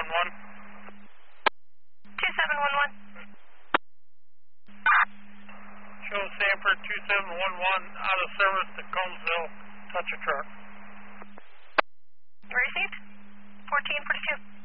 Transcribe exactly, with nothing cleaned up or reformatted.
one one. two seven one one. Show Sanford two seven one one out of service to Combsville. Touch a truck. Received. fourteen forty-two.